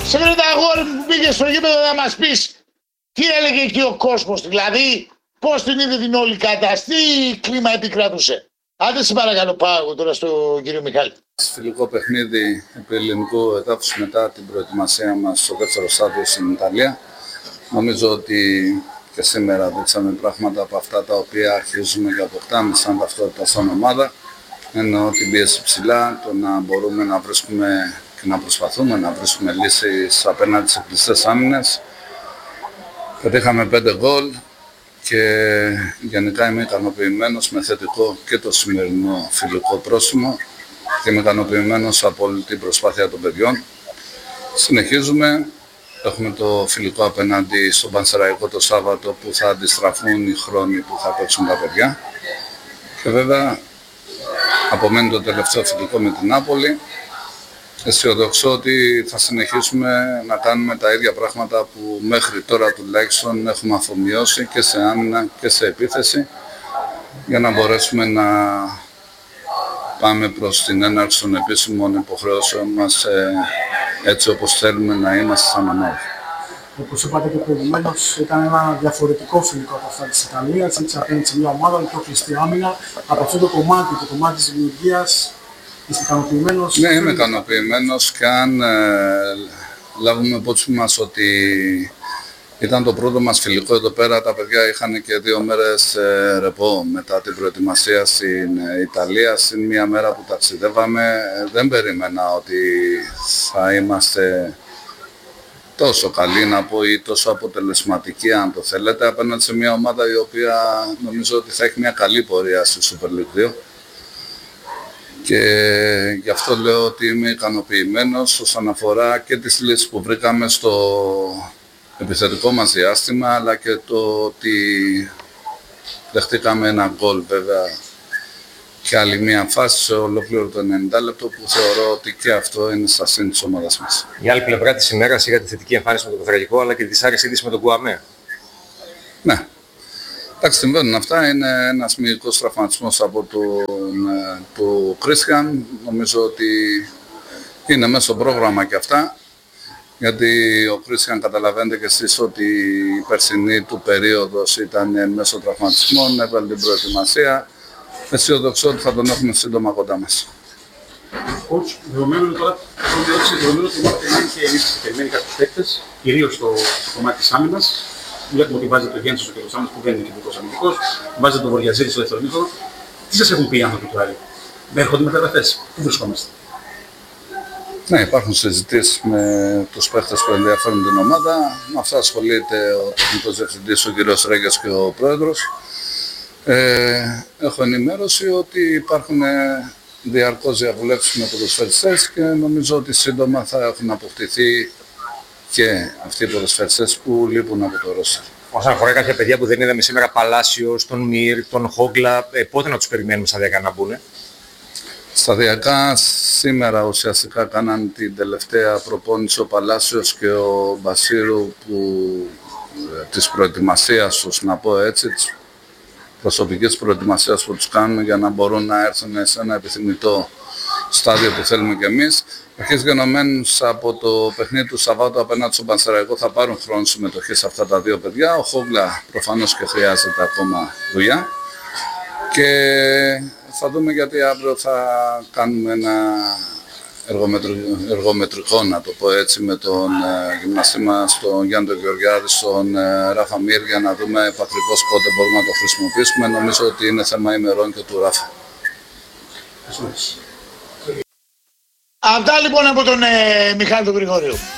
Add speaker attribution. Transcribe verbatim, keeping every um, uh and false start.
Speaker 1: Σε βρε τα αγόρι που πήγε στο γήπεδο να μας πεις τι έλεγε εκεί ο κόσμος, δηλαδή πώς την είδε την όλη κατάσταση, τι κλίμα επικρατούσε. Άντε σε παρακαλώ, πάω εγώ τώρα στον κύριο Μιχάλη.
Speaker 2: Φιλικό παιχνίδι επί ελληνικού εδάφους μετά την προετοιμασία μας στο δεύτερο στάδιο στην Ιταλία. Νομίζω ότι και σήμερα δείξαμε πράγματα από αυτά τα οποία αρχίζουμε και αποκτάμε σαν ταυτότητα σαν ομάδα. Εννοώ την πίεση ψηλά, το να μπορούμε να βρίσκουμε και να προσπαθούμε να βρίσκουμε λύσεις απέναντι σε κλειστές άμυνες. Πετύχαμε πέντε γκολ και γενικά είμαι ικανοποιημένος με θετικό και το σημερινό φιλικό πρόσημο και είμαι ικανοποιημένος από όλη την προσπάθεια των παιδιών. Συνεχίζουμε. Έχουμε το φιλικό απέναντι στον Πανσεραϊκό το Σάββατο που θα αντιστραφούν οι χρόνοι που θα παίξουν τα παιδιά. Και βέβαια απομένει το τελευταίο φιλικό με την Νάπολη. Αισιοδοξώ ότι θα συνεχίσουμε να κάνουμε τα ίδια πράγματα που μέχρι τώρα τουλάχιστον έχουμε αφομοιώσει και σε άμυνα και σε επίθεση για να μπορέσουμε να πάμε προς την έναρξη των επίσημων υποχρεώσεων μας ε, έτσι όπως θέλουμε να είμαστε σαν ομάδα.
Speaker 3: Όπως είπατε και προηγουμένως, ήταν ένα διαφορετικό φιλικό από αυτά της Ιταλίας, έτσι απέναντι σε μια ομάδα με πιο κλειστή άμυνα. Από αυτό το κομμάτι, το κομμάτι της δημιουργίας, είσαι ικανοποιημένος?
Speaker 2: Ναι, είμαι ικανοποιημένος και αν ε, λάβουμε υπόψη μας ότι ήταν το πρώτο μας φιλικό εδώ πέρα, τα παιδιά είχαν και δύο μέρες ε, ρεπό μετά την προετοιμασία στην ε, Ιταλία, στην μία μέρα που ταξιδεύαμε. Ε, δεν περίμενα ότι θα είμαστε τόσο καλοί να πω ή τόσο αποτελεσματικοί αν το θέλετε απέναντι σε μια ομάδα η οποία νομίζω ότι θα έχει μια καλή πορεία στη Super League δύο. Και γι' αυτό λέω ότι είμαι ικανοποιημένος όσον αφορά και τις λύσεις που βρήκαμε στο επιθετικό μας διάστημα, αλλά και το ότι δεχτήκαμε ένα γκολ βέβαια και άλλη μια φάση σε ολόκληρο το ενενήντα λεπτό που θεωρώ ότι και αυτό είναι στα σύν της ομάδας μας.
Speaker 4: Η άλλη πλευρά της ημέρας είχατε θετική εμφάνιση με το Πεθραγικό αλλά και τη δυσάρεστη είδηση με τον Κουαμέ.
Speaker 2: Ναι. Εντάξει, συμβαίνουν αυτά. Είναι ένας μυϊκός τραυματισμός από τον του Κρίστιαν. Νομίζω ότι είναι μέσα στο πρόγραμμα και αυτά. Γιατί ο Κρίστιαν καταλαβαίνετε και εσείς ότι η περσινή του περίοδος ήταν μέσω τραυματισμών, έβαλε την προετοιμασία. Αισιοδοξώ ότι θα τον έχουμε σύντομα κοντά μας.
Speaker 5: Coach, δεδομένου τώρα, δεδομένου ότι περιμένει και εμείς περιμένει κάποιους παίκτες, κυρίως στο κομμάτι της άμυνας. Βλέπουμε ότι βάζετε το Γέντσο στο κέντρο άμυνας που δεν είναι κεντρικός αμυντικός, βάζετε τον Βοριαζίδη στο δεύτερο μήχρονο. Τι σας έχουν πει οι άνθρωποι του Άρη? Δεν έρχονται μεταγραφές? Πού βρισκόμαστε?
Speaker 2: Ναι, υπάρχουν συζητήσεις με τους παίκτες που ενδιαφέρουν την ομάδα. Με αυτά ασχολείται ο τεχνικός διευθυντής, ο κ. Ρέγκας και ο πρόεδρος. Ε, έχω ενημέρωση ότι υπάρχουν διαρκώς διαβουλεύσεις με ποδοσφαιριστές και νομίζω ότι σύντομα θα έχουν αποκτηθεί και αυτοί οι ποδοσφαιριστές που λείπουν από το ρόστερ.
Speaker 4: Όσον αφορά κάποια παιδιά που δεν είδαμε σήμερα, Παλάσιος, τον Μυρ, τον Χόγκλα, ε, πότε να τους περιμένουμε σταδιακά να μπουν?
Speaker 2: Σταδιακά σήμερα ουσιαστικά κάναν την τελευταία προπόνηση ο Παλάσιος και ο Μπασίρου που, ε, της προετοιμασίας τους, να πω έτσι, της προσωπικής προετοιμασίας που τους κάνουμε για να μπορούν να έρθουν σε ένα επιθυμητό στάδιο που θέλουμε κι εμείς. Αρχής γενομένους από το παιχνίδι του Σαββάτου απέναντι στον Πανσεραϊκό θα πάρουν χρόνο συμμετοχή σε αυτά τα δύο παιδιά. Ο Χόγκλα προφανώς και χρειάζεται ακόμα δουλειά. Και θα δούμε γιατί αύριο θα κάνουμε ένα εργομετρικό, εργομετρικό να το πω έτσι, με τον ε, γυμναστή μας, τον Γιάννη τον Γεωργιάδη, στον ε, Ράφα Μύρ, για να δούμε επακριβώς πότε μπορούμε να το χρησιμοποιήσουμε. Νομίζω ότι είναι θέμα ημερών και του Ράφα.
Speaker 1: Αυτά λοιπόν από τον ε, Μιχάλη τον Γρηγόριο.